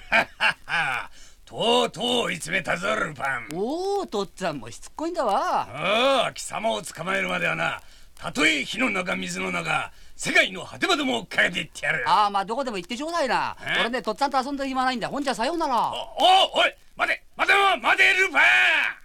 とうとう追い詰めたぞルパン。 おお、とっつぁんもしつっこいんだわ。 ああ、貴様を捕まえるまではな、たとえ火の中水の中、世界の果てまでもかけていってやる。 ああ、まあどこでも行ってちょうだいな。俺ね、とっつぁんと遊んでる暇ないんだ。ほんじゃさようなら。 おい待てルパン。